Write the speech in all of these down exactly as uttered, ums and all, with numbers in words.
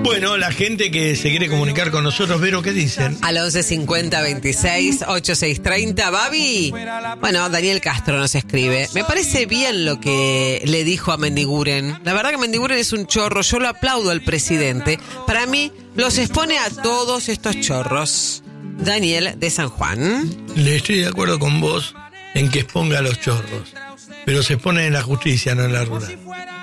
Bueno, la gente que se quiere comunicar con nosotros, Vero, ¿qué dicen? Al once cincuenta veintiséis ochenta y seis treinta, Babi. Bueno, Daniel Castro nos escribe. Me parece bien lo que le dijo a Mendiguren. La verdad que Mendiguren es un chorro. Yo lo aplaudo al presidente. Para mí, los expone a todos estos chorros. Daniel de San Juan. Le estoy de acuerdo con vos en que exponga a los chorros, pero se expone en la justicia, no en la rural.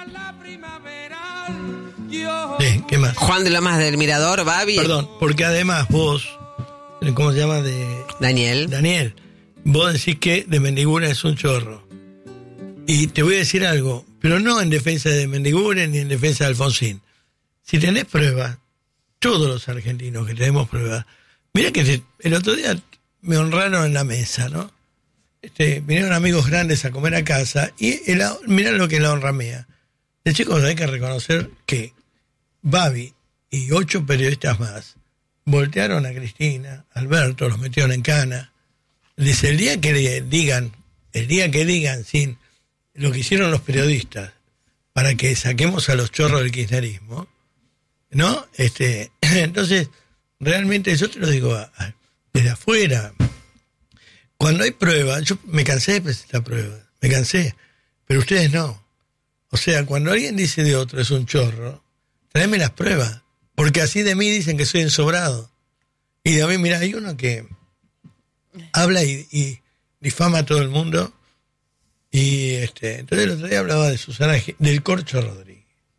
Sí, ¿qué más? Juan de Lomas del Mirador, Babi. Perdón, porque además vos, ¿cómo se llama? De Daniel. Daniel, vos decís que de Mendiguren es un chorro. Y te voy a decir algo, pero no en defensa de Mendiguren ni en defensa de Alfonsín. Si tenés pruebas, todos los argentinos que tenemos pruebas, mirá que el otro día me honraron en la mesa, ¿no? Este, vinieron amigos grandes a comer a casa y el, mirá lo que es la honra mía. De chicos hay que reconocer que Babi y ocho periodistas más voltearon a Cristina, Alberto, los metieron en cana. Dice, el día que le digan, el día que digan sin lo que hicieron los periodistas para que saquemos a los chorros del kirchnerismo, ¿no? Este, entonces, realmente yo te lo digo a, a, desde afuera. Cuando hay pruebas, yo me cansé de presentar pruebas, me cansé, pero ustedes no. O sea, cuando alguien dice de otro es un chorro, tráeme las pruebas, porque así de mí dicen que soy ensobrado. Y de mí, mira, hay uno que habla y, y difama a todo el mundo. Y este, entonces el otro día hablaba de Susana, del Corcho Rodríguez.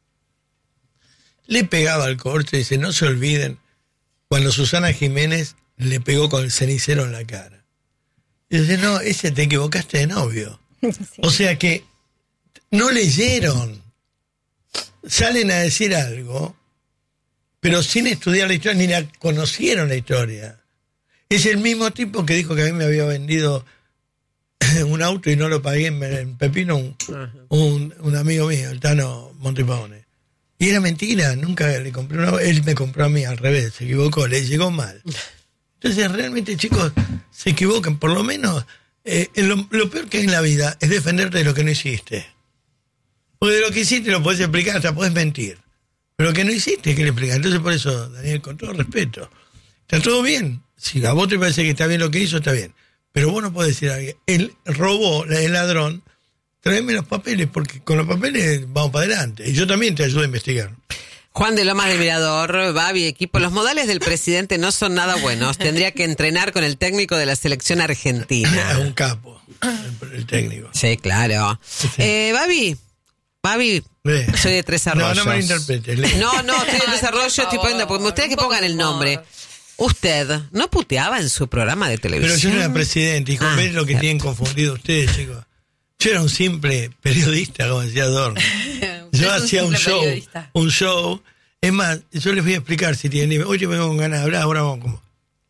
Le pegaba al Corcho y dice, no se olviden, cuando Susana Jiménez le pegó con el cenicero en la cara. Y dice, no, ese te equivocaste de novio. Sí. O sea que no leyeron. Salen a decir algo, pero sin estudiar la historia, ni la conocieron la historia. Es el mismo tipo que dijo que a mí me había vendido un auto y no lo pagué en, en Pepino, un, un, un amigo mío, el Tano Montepaone. Y era mentira, nunca le compré una, él me compró a mí al revés, se equivocó, le llegó mal. Entonces realmente, chicos, se equivocan, por lo menos eh, lo, lo peor que hay en la vida es defenderte de lo que no hiciste. Porque de lo que hiciste lo podés explicar, hasta podés mentir. Pero lo que no hiciste, ¿qué le explicas? Entonces por eso, Daniel, con todo respeto, está todo bien. Si a vos te parece que está bien lo que hizo, está bien. Pero vos no podés decir a alguien, él robó, el ladrón, tráeme los papeles, porque con los papeles vamos para adelante. Y yo también te ayudo a investigar. Juan de Lomas del Mirador, Babi, equipo, los modales del presidente no son nada buenos. Tendría que entrenar con el técnico de la selección argentina. Es un capo, el, el técnico. Sí, claro. Sí. Eh, Babi, Babi, Ve. soy de Tres Arroyos. No, no me interpretes. No, no, estoy de Tres Arroyos, estoy poniendo, porque ustedes que pongan el nombre. Usted no puteaba en su programa de televisión. Pero yo no era presidente, hijo, ah, ven lo que cierto. Tienen confundido ustedes, chicos. Yo era un simple periodista, como decía Adorno. Yo hacía un show, periodista. un show. Es más, yo les voy a explicar si tienen. Oye, vengo con ganas de hablar, ahora vamos como.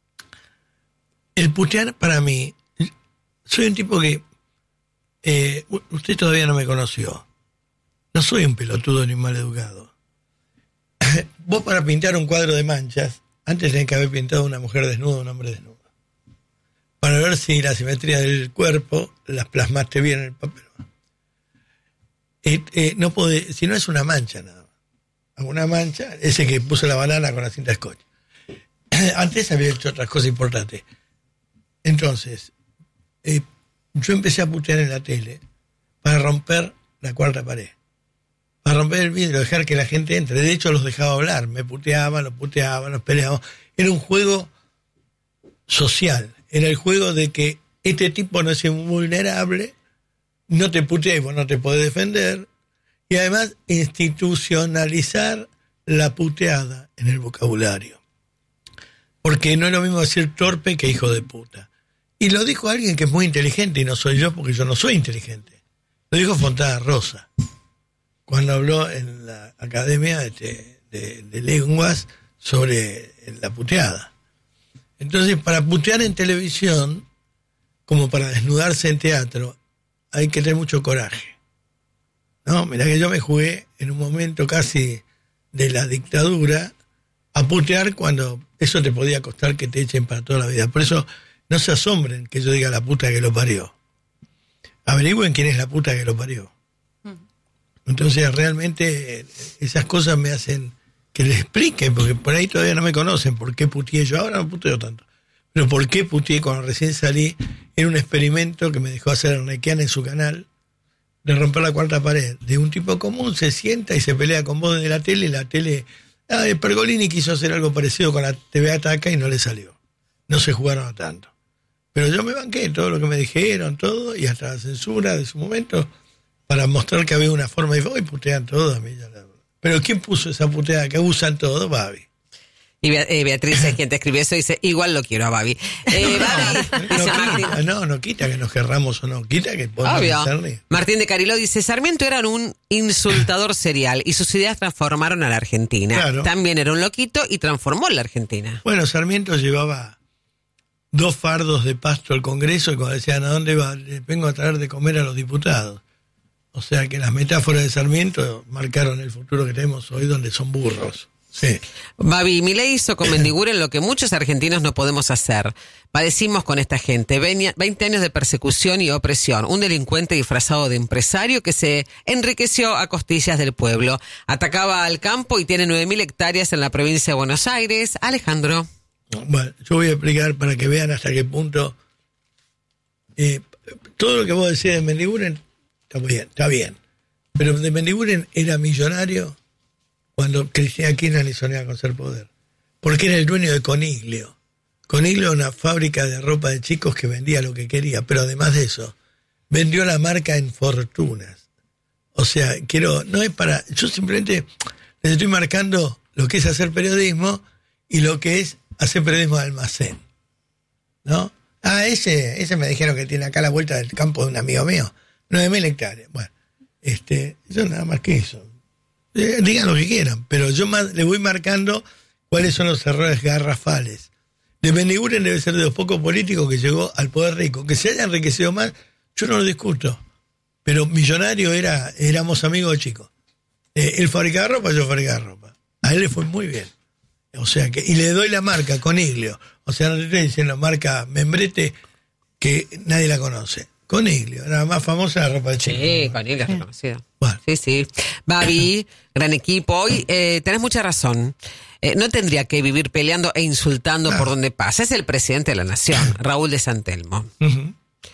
El putear para mí, soy un tipo que eh, usted todavía no me conoció. No soy un pelotudo ni un maleducado. Vos para pintar un cuadro de manchas, antes tenés que haber pintado una mujer desnuda, un hombre desnudo. Para ver si la simetría del cuerpo las plasmaste bien en el papel. Eh, eh, no puede, si no es una mancha nada más. Alguna mancha, ese que puso la banana con la cinta scotch. Antes había hecho otras cosas importantes. Entonces, eh, yo empecé a putear en la tele para romper la cuarta pared. Para romper el vidrio, dejar que la gente entre. De hecho, los dejaba hablar. Me puteaban, los puteaban, los peleaban. Era un juego social. Era el juego de que este tipo no es invulnerable, no te putea y vos no te podés defender. Y además, institucionalizar la puteada en el vocabulario. Porque no es lo mismo decir torpe que hijo de puta. Y lo dijo alguien que es muy inteligente y no soy yo, porque yo no soy inteligente. Lo dijo Fontana Rosa, cuando habló en la Academia de, de, de Lenguas sobre la puteada. Entonces, para putear en televisión, como para desnudarse en teatro, hay que tener mucho coraje. No, mirá que yo me jugué en un momento casi de la dictadura a putear cuando eso te podía costar que te echen para toda la vida. Por eso no se asombren que yo diga la puta que lo parió. Averigüen quién es la puta que lo parió. Entonces realmente esas cosas me hacen que les explique, porque por ahí todavía no me conocen por qué puteé yo, ahora no puteo tanto, pero por qué puteé cuando recién salí. Era un experimento que me dejó hacer Arnequian en su canal, de romper la cuarta pared, de un tipo común, se sienta y se pelea con vos desde la tele, y la tele, ah, Pergolini quiso hacer algo parecido con la T V Ataca y no le salió, no se jugaron a tanto, pero yo me banqué todo lo que me dijeron, todo, y hasta la censura de su momento, para mostrar que había una forma de, hoy putean todo a mí ya la... Pero ¿quién puso esa puteada que usan todo? Babi. Y eh, Beatriz es quien te escribió eso, dice, igual lo quiero a Babi. Eh, Babi no, dice no, Martín. quita, no, no quita que nos querramos o no, quita que podamos hacerle. Martín de Cariló dice, Sarmiento era un insultador serial y sus ideas transformaron a la Argentina. Claro. También era un loquito y transformó la Argentina. Bueno, Sarmiento llevaba dos fardos de pasto al Congreso y cuando decían, ¿a dónde va? Le vengo a traer de comer a los diputados. O sea que las metáforas de Sarmiento marcaron el futuro que tenemos hoy, donde son burros. Sí. Babi, Milei hizo con Mendiguren lo que muchos argentinos no podemos hacer. Padecimos con esta gente veinte años de persecución y opresión. Un delincuente disfrazado de empresario que se enriqueció a costillas del pueblo. Atacaba al campo y tiene nueve mil hectáreas en la provincia de Buenos Aires. Alejandro. Bueno, yo voy a explicar para que vean hasta qué punto eh, todo lo que vos decís de Mendiguren está bien, está bien. Pero de Mendiguren era millonario cuando Cristina Kirchner le soñaba con ser poder. Porque era el dueño de Coniglio. Coniglio, una fábrica de ropa de chicos que vendía lo que quería, pero además de eso, vendió la marca en fortunas. O sea, quiero, no es para, yo simplemente les estoy marcando lo que es hacer periodismo y lo que es hacer periodismo de almacén. ¿No? Ah, ese, ese me dijeron que tiene acá la vuelta del campo de un amigo mío. Nueve mil hectáreas. Bueno, este, yo nada más que eso. Eh, digan lo que quieran, pero yo más, le voy marcando cuáles son los errores garrafales. De Mendiguren debe ser de los pocos políticos que llegó al poder rico. Que se haya enriquecido más, yo no lo discuto. Pero millonario era, éramos amigos chicos. Eh, él fabricaba ropa, yo fabricaba ropa. A él le fue muy bien. O sea que, y le doy la marca, Coniglio. O sea, no te estoy diciendo marca Membrete que nadie la conoce. Coniglio, era la más famosa la ropa de chico. Sí, Coniglio es reconocida. Bueno. Sí, sí. Babi, gran equipo. Hoy eh, tenés mucha razón. Eh, no tendría que vivir peleando e insultando no. por donde pasa. Es el presidente de la nación, Raúl de Santelmo. Uh-huh.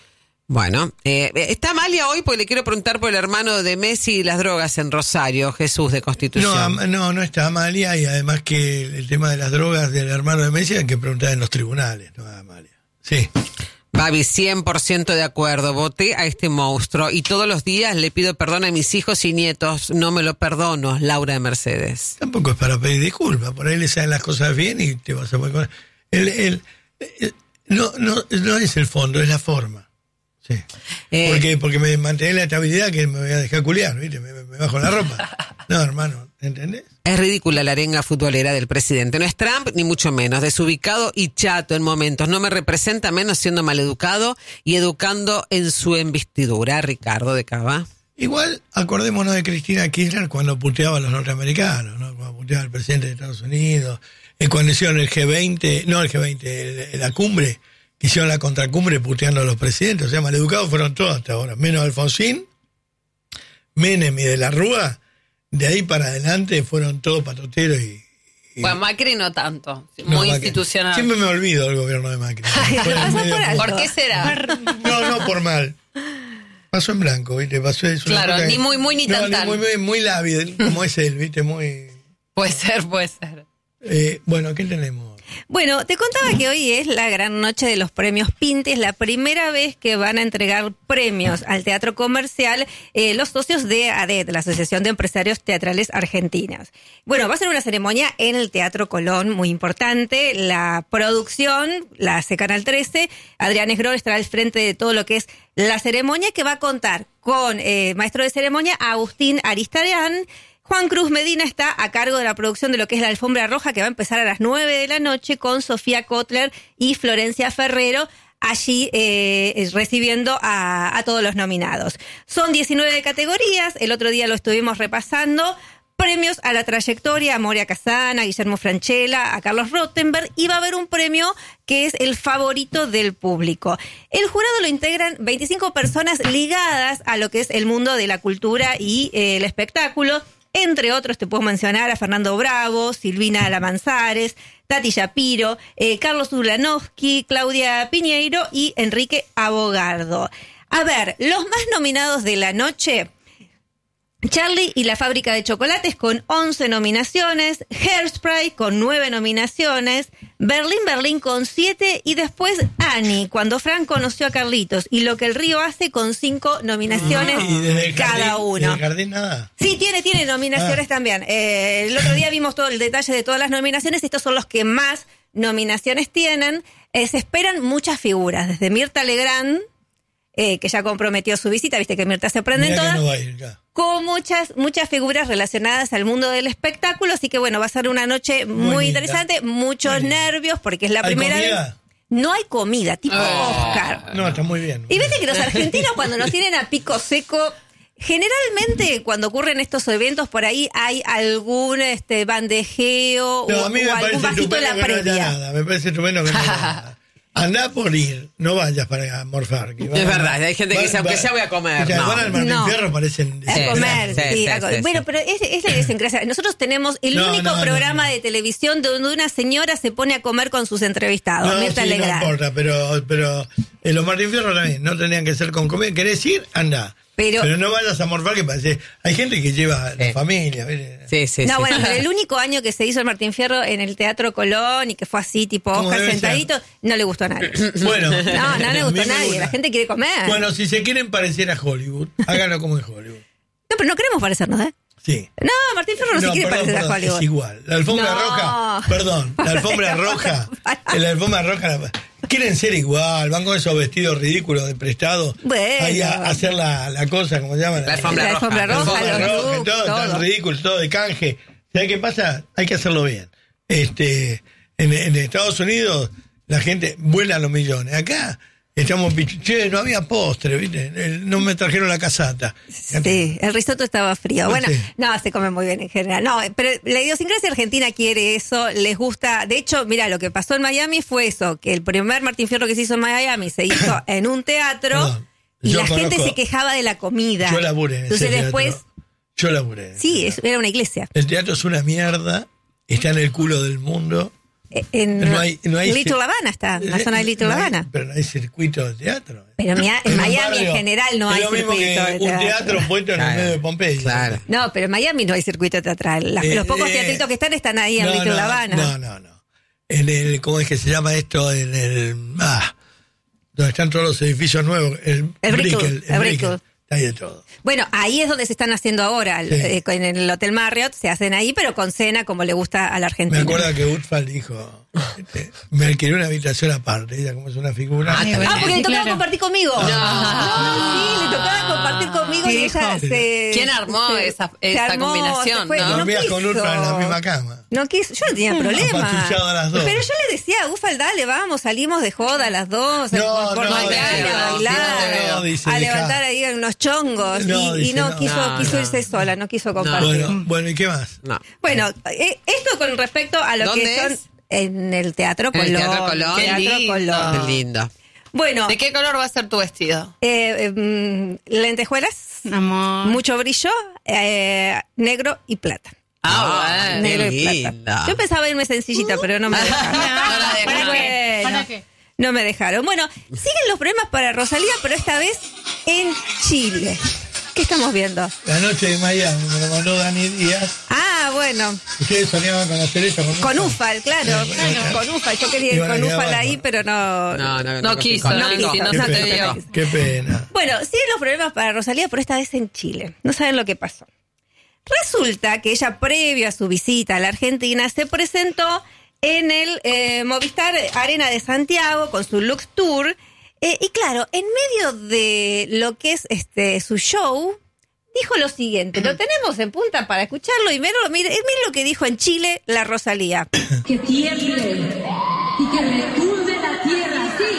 Bueno, eh, está Amalia hoy porque le quiero preguntar por el hermano de Messi y las drogas en Rosario, Jesús de Constitución. No, no, no está Amalia, y además que el tema de las drogas del hermano de Messi hay que preguntar en los tribunales, no a Amalia. Sí. Babi, cien por ciento de acuerdo. Voté a este monstruo y todos los días le pido perdón a mis hijos y nietos. No me lo perdono, Laura de Mercedes. Tampoco es para pedir disculpas. Por ahí le salen las cosas bien y te vas a poner... El, el, el, no, no, no es el fondo, es la forma. Sí. Eh, porque, porque me mantenés la estabilidad que me voy a dejar culiar, ¿viste? Me, me bajo la ropa. No, hermano, ¿entendés? Es ridícula la arenga futbolera del presidente. No es Trump, ni mucho menos. Desubicado y chato en momentos. No me representa, menos siendo maleducado y educando en su investidura. Ricardo de Cava. Igual, acordémonos de Cristina Kirchner cuando puteaba a los norteamericanos, ¿no? Cuando puteaba al presidente de Estados Unidos. Eh, cuando hicieron el G veinte, no el G veinte, el, la cumbre, que hicieron la contracumbre puteando a los presidentes. O sea, maleducados fueron todos hasta ahora. Menos Alfonsín, Menem y de la Rúa. De ahí para adelante fueron todos patoteros y... y bueno, Macri no tanto, no, muy Macri. Institucional. Siempre me olvido del gobierno de Macri. ¿Por, ¿Por qué será? No, no por mal. Pasó en blanco, ¿viste? Pasó, es una claro, ni muy, muy, ni no, tan, tan. Muy, muy, muy lábil, como es él, ¿viste? Muy... Puede ser, puede ser. Eh, bueno, ¿qué tenemos? Bueno, te contaba que hoy es la gran noche de los premios Pintes, la primera vez que van a entregar premios al teatro comercial eh, los socios de A D E T, la Asociación de Empresarios Teatrales Argentinos. Bueno, va a ser una ceremonia en el Teatro Colón, muy importante. La producción la hace Canal trece. Adrián Esgrón estará al frente de todo lo que es la ceremonia, que va a contar con eh, maestro de ceremonia Agustín Aristareán. Juan Cruz Medina está a cargo de la producción de lo que es la Alfombra Roja, que va a empezar a las nueve de la noche con Sofía Kotler y Florencia Ferrero, allí eh, recibiendo a, a todos los nominados. Son diecinueve categorías, el otro día lo estuvimos repasando. Premios a la trayectoria, a Moria Casana, a Guillermo Francella, a Carlos Rottenberg, y va a haber un premio que es el favorito del público. El jurado lo integran veinticinco personas ligadas a lo que es el mundo de la cultura y eh, el espectáculo. Entre otros te puedo mencionar a Fernando Bravo, Silvina Lamanzares, Tati Shapiro, eh, Carlos Ulanovsky, Claudia Piñeiro y Enrique Abogardo. A ver, los más nominados de la noche: Charlie y la fábrica de chocolates con once nominaciones, Hairspray con nueve nominaciones, Berlín Berlín con siete y después Annie, cuando Fran conoció a Carlitos y lo que el río hace con cinco nominaciones ¿Y cada jardín, uno. ¿Y el jardín nada? Sí, tiene, tiene nominaciones Ah. también. Eh, el otro día vimos todo el detalle de todas las nominaciones. Estos son los que más nominaciones tienen. Eh, se esperan muchas figuras, desde Mirta Legrand, eh, que ya comprometió su visita, viste que Mirta se prende en Mirá que todas, no va a ir ya. con muchas muchas figuras relacionadas al mundo del espectáculo. Así que bueno, va a ser una noche muy, Muy linda. interesante, muchos Muy linda. nervios, porque es la ¿Hay primera comida? vez. No hay comida, tipo Oscar. No, está muy bien. Y viste que los argentinos cuando nos tienen a pico seco, generalmente cuando ocurren estos eventos por ahí hay algún este bandejeo No, o, a mí me o parece algún vasito en estupendo la que no haya previa. nada. Me parece estupendo que no haya nada. Andá por ir, no vayas para morfar. que Es van a- verdad, hay gente que dice, aunque sea voy a comer, que no. van al Martín No. Fierro parecen... A Sí, comer, sí, sí, sí, a co- sí, sí. Bueno, pero es, es la idiosincrasia. Nosotros tenemos el No, único no, no, programa no. de televisión donde una señora se pone a comer con sus entrevistados. No, Mirta sí, no Legrand. importa, pero, pero en los Martín Fierro también no tenían que ser con comida. ¿Querés ir? Anda. Pero- Pero, no vayas a morfar, que parece... Hay gente que lleva a la Sí. familia. ¿viste? Sí, sí, No, sí. bueno, pero el único año que se hizo el Martín Fierro en el Teatro Colón y que fue así, tipo Como Oscar debe sentadito, no le gustó a nadie. Bueno. No, no le a gustó mí a me nadie. gusta. La gente quiere comer. Bueno, si se quieren parecer a Hollywood, háganlo como en Hollywood. No, pero no queremos parecernos, ¿eh? Sí. No, Martín Fierro no, se quiere perdón, parecer perdón, a Hollywood. es igual. La alfombra No. roja, perdón, la alfombra roja, la alfombra roja, la- quieren ser igual, van con esos vestidos ridículos de prestado, Bueno. ahí a, a hacer la, la cosa, como se llama? La alfombra La roja. alfombra La roja, alfombra los roja, looks, todo, todo. tan ridículo, todo de canje. ¿Sabes qué pasa? Hay que hacerlo bien. Este, en, en Estados Unidos la gente vuela a los millones. Acá estamos pichu- che, no había postre, ¿viste? El- no me trajeron la casata. Sí, el risotto estaba frío. Bueno, Sí. no, se come muy bien en general. No, pero la idiosincrasia argentina quiere eso, les gusta. De hecho, mira, lo que pasó en Miami fue eso, que el primer Martín Fierro que se hizo en Miami se hizo en un teatro Perdón, y yo la gente conozco- se quejaba de la comida. Yo laburé en Entonces ese después, teatro. Yo laburé. sí, es- era una iglesia. El teatro es una mierda, está en el culo del mundo. Eh, En No hay- no hay- Little Havana está, en la zona de Little No hay- Havana. Pero no hay circuito de teatro. Pero Mia- en un Miami barrio, en general no es hay lo mismo circuito que de un teatro. teatro puesto en el Claro, medio de Pompeya. claro. No, pero en Miami no hay circuito teatral. Las- Eh, los pocos eh, teatritos que están están ahí en No, Little no, Havana. No, no, no. En el, ¿cómo es que se llama esto? En el, ah, donde están todos los edificios nuevos. El, El Brickell, Brickell, el Brickell. Brickell. Hay de todo. Bueno, ahí es donde se están haciendo ahora, Sí. eh, en el Hotel Marriott, se hacen ahí, pero con cena como le gusta a la Me Argentina. acuerdo que Utfal dijo, este, me alquilé una habitación aparte, ella como es una figura. Ay, bueno. Ah, porque le Sí, tocaba claro. compartir conmigo. No, sí, le tocaba compartir conmigo y ¿Qué ella dijo? se... ¿Quién armó se- esa- se esa armó, combinación, se fue, no? no Dormías quiso. con Utfal en la misma cama. No quiso, yo no tenía problema. Apatullado a las dos. Pero yo le decía a Ufal, dale, vamos, salimos de joda a las dos, No, por, por no, bailar, no, a bailar, no, no, dice, a dejá. levantar ahí unos chongos. No, y, y dice, no, no. quiso, No, quiso no. irse sola, no quiso compartir. Bueno, bueno, ¿y qué más? No. Bueno, eh, esto con respecto a lo ¿Dónde que son es? en el Teatro En Colón. el Teatro Colón. Qué Teatro lindo. Colón. Qué lindo. Bueno, ¿De qué color va a ser tu vestido? eh, eh, mm, lentejuelas, Amor. mucho brillo, eh, negro y plata. Ah, bueno. Negro qué y plata. linda. Yo pensaba irme sencillita, pero no me dejaron. No la dejaron. Bueno, ¿Para qué? ¿Para qué? no me dejaron. Bueno, siguen los problemas para Rosalía, pero esta vez en Chile. ¿Qué estamos viendo? La noche de Miami, me lo mandó Dani Díaz. Ah, bueno, Ustedes soñaban con hacer eso. Con, con Utfal? Ufal, claro, Sí, claro, bueno. con Ufal. Yo quería ir Iban a con quedar Ufal bárbaros. ahí, pero no... No, no, No quiso, no, no quiso. quiso, no Qué se pena, atrevió. qué pena. Bueno, siguen los problemas para Rosalía, pero esta vez en Chile. No saben lo que pasó. Resulta que ella, previo a su visita a la Argentina, se presentó en el eh, Movistar Arena de Santiago con su Lux Tour. Eh, y claro, en medio de lo que es este su show, dijo lo siguiente. Lo tenemos en punta para escucharlo y miren, miren, miren lo que dijo en Chile la Rosalía. Que tiemble y que retumbe la tierra, sí.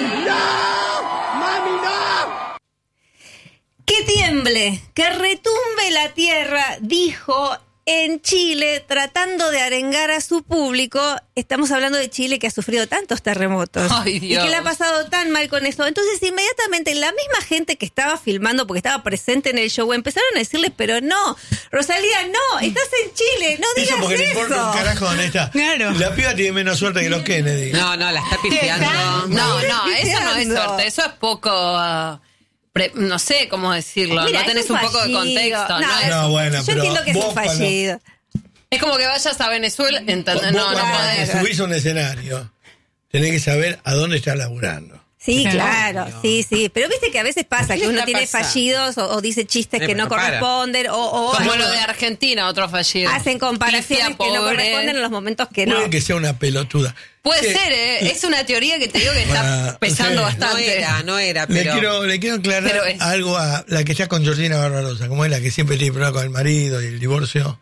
Que tiemble, que retumbe la tierra, dijo en Chile, tratando de arengar a su público. Estamos hablando de Chile, que ha sufrido tantos terremotos. Ay, y Dios. que le ha pasado tan mal con eso. Entonces, inmediatamente, la misma gente que estaba filmando, porque estaba presente en el show, empezaron a decirle, pero no, Rosalía, no, estás en Chile, no digas Eso porque le eso. importa un carajo dónde está. Claro. La piba tiene menos suerte que los Kennedy. No, no, la está pifiando. No, no, eso no es Pifiando. suerte, eso es poco, ah, pre- no sé cómo decirlo, Mira, no tenés es un poco de fallido. contexto. No, No, es, No, bueno, Yo pero entiendo que es vos un cuando- fallido. es como que vayas a Venezuela, ¿entendés? Vos No, no cuando podés. te subís a un escenario, tenés que saber a dónde estás laburando. Sí, Claro. claro, sí, sí. Pero viste que a veces pasa ¿Qué que uno está tiene pasando? fallidos o, o dice chistes Sí, que pero no para. corresponden o, o Como lo de Argentina, otro fallido. hacen comparaciones Pifia, que no pobre. corresponden en los momentos que no. Puede que sea una pelotuda. Puede Che, ser, ¿eh? Es una teoría que te digo que está Bueno, pesando sí. No bastante. era, no era, Le pero... quiero, le quiero aclarar Pero es- algo a la que está con Georgina Barbarosa, como es la que siempre tiene problemas con el marido y el divorcio,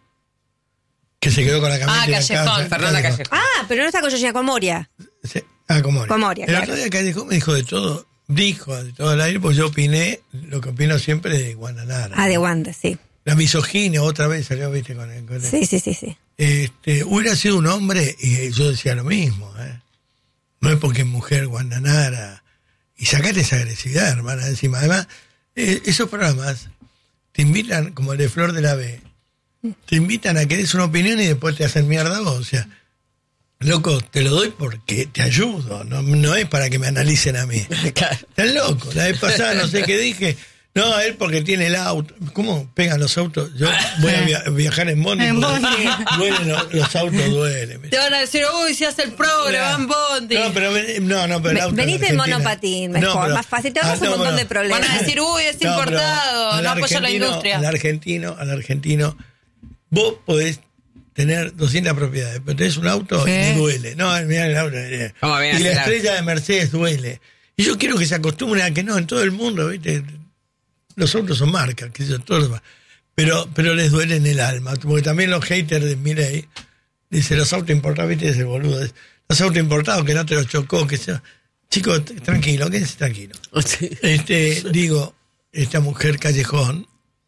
que se quedó con la camioneta Ah, en la Callejón, casa. Fernanda Callejón. Ah, pero no está con Georgina, con Moria. Sí. Ah, con Moria. Con Moria, El claro. otro día Callejón me dijo de todo, dijo de todo al aire, pues yo opiné lo que opino siempre de Guananara. Ah, de Wanda, sí. La misoginia otra vez salió, viste, con el... Con el- Sí, sí, sí, sí. Este, hubiera sido un hombre y yo decía lo mismo, ¿eh? No es porque es mujer Guandanara. Y sacate esa agresividad, hermana, encima. Además, eh, esos programas te invitan, como el de Flor de la B, te invitan a que des una opinión y después te hacen mierda vos. O sea, loco, te lo doy porque te ayudo, no, no es para que me analicen a mí. Estás loco. La vez pasada no sé qué dije. No, él porque tiene el auto. ¿Cómo pegan los autos? Yo voy a via- viajar en Bondi. En porque Bondi. Duelen los, los autos, duelen. Te van a decir, uy, si hace el programa, van Bondi. No, pero ven- no, no, pero el Ve- auto venite en Argentina- monopatín, mejor, pero- más fácil, te ahorras Ah, un montón pero- de problemas. Van a decir, uy, es No, pero importado, al no apoya la argentino- industria. Al argentino, al argentino, vos podés tener doscientas propiedades, pero tenés un auto y me duele. No, mirá el auto. eh. ¿Cómo viene Y la así la- estrella de Mercedes duele. Y yo quiero que se acostumbren a que no, en todo el mundo, ¿viste? Los autos son marcas, qué sé yo, todos los demás. Pero, pero les duele en el alma. Porque también los haters de Milei dicen, los autos importados, ¿viste? Ese boludo. Los autos importados que no te los chocó, que sea. Chicos, t- tranquilo, quédense tranquilo. Este, digo, esta mujer Callejón,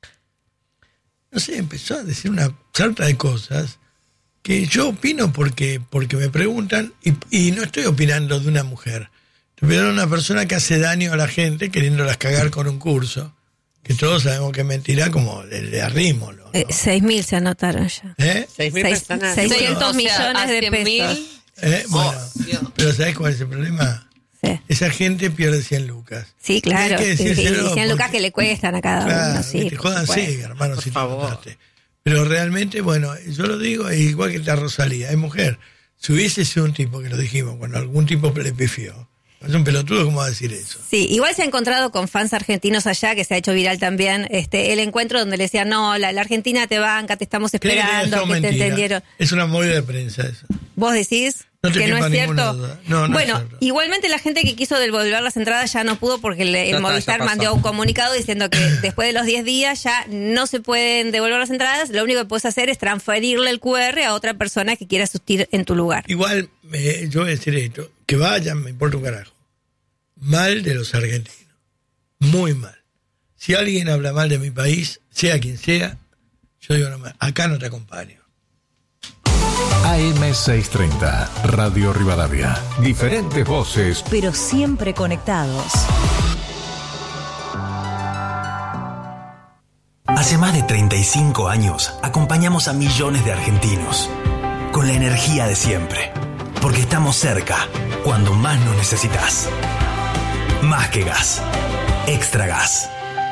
no sé, empezó a decir una sarta de cosas que yo opino porque, porque me preguntan, y, y no estoy opinando de una mujer, estoy opinando de una persona que hace daño a la gente queriéndolas cagar con un curso, que todos sabemos que es mentira, como el de Arrímolo, ¿no? Eh, seis mil se anotaron ya. ¿Eh? Seis mil Seis- personas. seiscientos O sea, millones a de cien pesos. mil. ¿Eh? Bueno, Dios. pero ¿sabes cuál es el problema? Sí, Esa gente pierde cien lucas. sí, claro. Y hay que Sí, decírselo, sí, cien lucas porque- que le cuestan a cada Claro, uno. Sí, viste, por jódanse, supuesto. hermano, Por si te favor. mataste. Pero realmente, bueno, yo lo digo, e igual que está Rosalía, es mujer. Si hubiese sido un tipo, que lo dijimos, cuando algún tipo le pifió, es un pelotudo, ¿cómo va a decir eso? Sí, igual se ha encontrado con fans argentinos allá, que se ha hecho viral también, este el encuentro donde le decían, no, la, la Argentina te banca, te estamos ¿Creen que esperando, son que te mentiras? entendieron. Es una movida de prensa eso. ¿Vos decís No te que no quepa es ninguna cierto? duda. No, no es bueno, cierto. igualmente la gente que quiso devolver las entradas ya no pudo porque le- Ya el está, Movistar ya pasó. mandó un comunicado diciendo que después de los diez días ya no se pueden devolver las entradas, lo único que puedes hacer es transferirle el cu erre a otra persona que quiera asistir en tu lugar. Igual, eh, yo voy a decir esto, que vayan, me importa un carajo. Mal de los argentinos. Muy mal. Si alguien habla mal de mi país, sea quien sea, yo digo, no, acá no te acompaño. A M seiscientos treinta, Radio Rivadavia. Diferentes voces, pero siempre conectados. Hace más de treinta y cinco años acompañamos a millones de argentinos con la energía de siempre, porque estamos cerca cuando más nos necesitas. Más que gas, extra gas.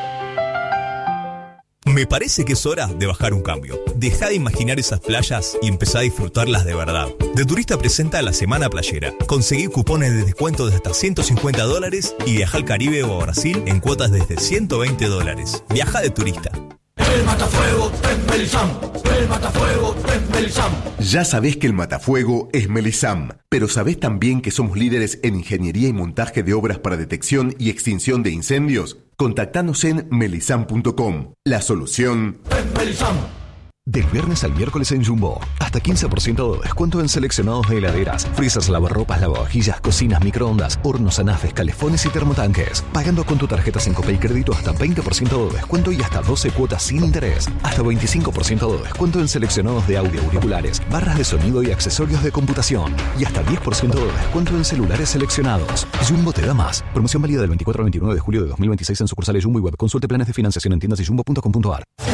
Me parece que es hora de bajar un cambio. Deja de imaginar esas playas y empezá a disfrutarlas de verdad. De Turista presenta la Semana Playera. Conseguí cupones de descuento de hasta ciento cincuenta dólares y viaja al Caribe o a Brasil en cuotas desde ciento veinte dólares. Viaja de Turista. El matafuego es Melisam. El matafuego es Melisam. Ya sabés que el matafuego es Melisam, pero ¿sabés también que somos líderes en ingeniería y montaje de obras para detección y extinción de incendios? Contactanos en melisam punto com. La solución Es Melisam. Del viernes al miércoles en Jumbo. Hasta quince por ciento de descuento en seleccionados de heladeras, freezers, lavarropas, lavavajillas, cocinas, microondas, hornos, anafes, calefones y termotanques. Pagando con tu tarjeta Syncopay Crédito hasta veinte por ciento de descuento y hasta doce cuotas sin interés. Hasta veinticinco por ciento de descuento en seleccionados de audio, auriculares, barras de sonido y accesorios de computación. Y hasta diez por ciento de descuento en celulares seleccionados. Jumbo te da más. Promoción válida del veinticuatro al veintinueve de julio de dos mil veintiséis en sucursales Jumbo y web. Consulte planes de financiación en tiendas y jumbo punto com punto ar.